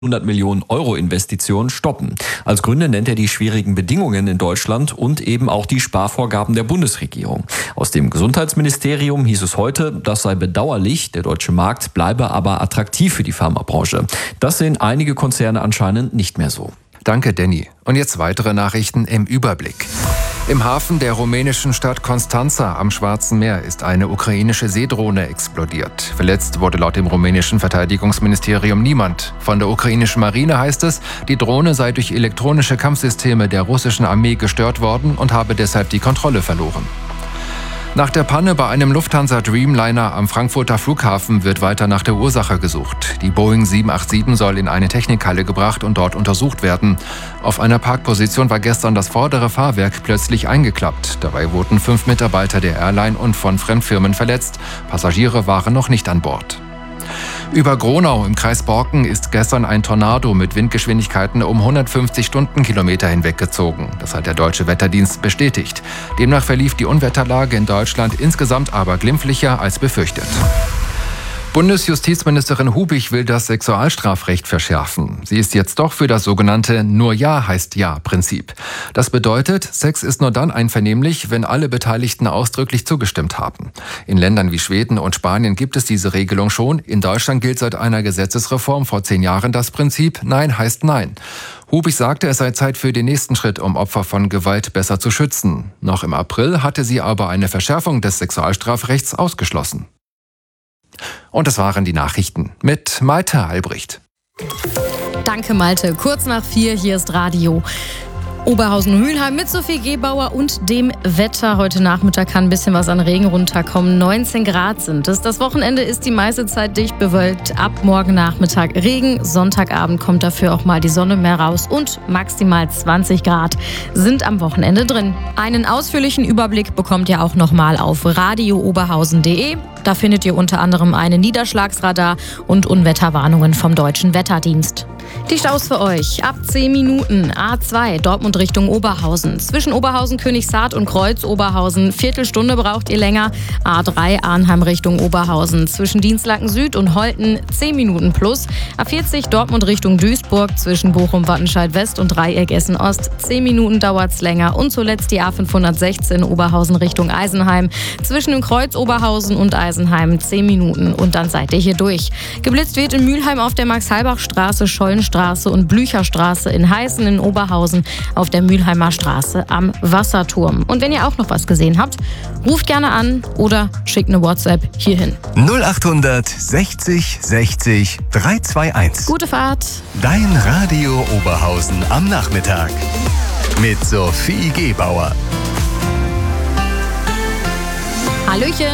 100 Millionen Euro Investitionen stoppen. Als Gründe nennt er die schwierigen Bedingungen in Deutschland und eben auch die Sparvorgaben der Bundesregierung. Aus dem Gesundheitsministerium hieß es heute, das sei bedauerlich, der deutsche Markt bleibe aber attraktiv für die Pharmabranche. Das sehen einige Konzerne anscheinend nicht mehr so. Danke, Danny. Und jetzt weitere Nachrichten im Überblick. Im Hafen der rumänischen Stadt Constanța am Schwarzen Meer ist eine ukrainische Seedrohne explodiert. Verletzt wurde laut dem rumänischen Verteidigungsministerium niemand. Von der ukrainischen Marine heißt es, die Drohne sei durch elektronische Kampfsysteme der russischen Armee gestört worden und habe deshalb die Kontrolle verloren. Nach der Panne bei einem Lufthansa Dreamliner am Frankfurter Flughafen wird weiter nach der Ursache gesucht. Die Boeing 787 soll in eine Technikhalle gebracht und dort untersucht werden. Auf einer Parkposition war gestern das vordere Fahrwerk plötzlich eingeklappt. Dabei wurden 5 Mitarbeiter der Airline und von Fremdfirmen verletzt. Passagiere waren noch nicht an Bord. Über Gronau im Kreis Borken ist gestern ein Tornado mit Windgeschwindigkeiten um 150 Stundenkilometer hinweggezogen. Das hat der Deutsche Wetterdienst bestätigt. Demnach verlief die Unwetterlage in Deutschland insgesamt aber glimpflicher als befürchtet. Bundesjustizministerin Hubich will das Sexualstrafrecht verschärfen. Sie ist jetzt doch für das sogenannte Nur Ja heißt Ja-Prinzip. Das bedeutet, Sex ist nur dann einvernehmlich, wenn alle Beteiligten ausdrücklich zugestimmt haben. In Ländern wie Schweden und Spanien gibt es diese Regelung schon. In Deutschland gilt seit einer Gesetzesreform vor 10 Jahren das Prinzip Nein heißt Nein. Hubich sagte, es sei Zeit für den nächsten Schritt, um Opfer von Gewalt besser zu schützen. Noch im April hatte sie aber eine Verschärfung des Sexualstrafrechts ausgeschlossen. Und das waren die Nachrichten mit Malte Albrecht. Danke, Malte. Kurz nach 4, hier ist Radio Oberhausen-Mülheim mit Sophie Gebauer und dem Wetter. Heute Nachmittag kann ein bisschen was an Regen runterkommen. 19 Grad sind es. Das Wochenende ist die meiste Zeit dicht bewölkt. Ab morgen Nachmittag Regen. Sonntagabend kommt dafür auch mal die Sonne mehr raus. Und maximal 20 Grad sind am Wochenende drin. Einen ausführlichen Überblick bekommt ihr auch nochmal auf radiooberhausen.de. Da findet ihr unter anderem einen Niederschlagsradar und Unwetterwarnungen vom Deutschen Wetterdienst. Die Staus für euch. Ab 10 Minuten. A2 Dortmund Richtung Oberhausen. Zwischen Oberhausen, Königshardt und Kreuz Oberhausen. Viertelstunde braucht ihr länger. A3 Arnheim Richtung Oberhausen. Zwischen Dienstlaken Süd und Holten 10 Minuten plus. A40 Dortmund Richtung Duisburg. Zwischen Bochum, Wattenscheid West und Dreieck Essen Ost. 10 Minuten dauert's länger. Und zuletzt die A516 Oberhausen Richtung Eisenheim. Zwischen dem Kreuz Oberhausen und Eisenheim 10 Minuten. Und dann seid ihr hier durch. Geblitzt wird in Mülheim auf der Max-Halbach-Straße, Schollenstraße und Blücherstraße, in Heißen in Oberhausen auf der Mülheimer Straße am Wasserturm. Und wenn ihr auch noch was gesehen habt, ruft gerne an oder schickt eine WhatsApp hierhin. 0800 60 60 321. Gute Fahrt. Dein Radio Oberhausen am Nachmittag mit Sophie Gebauer. Hallöchen.